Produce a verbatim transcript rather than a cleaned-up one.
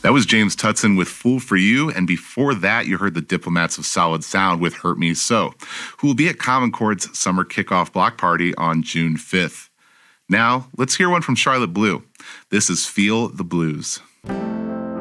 That was James Tutson with Fool for You, and before that, you heard the Diplomats of Solid Sound with Hurt Me So, who will be at Common Chord's summer kickoff block party on June fifth. Now, let's hear one from Charlotte Blue. This is Feel the Blues.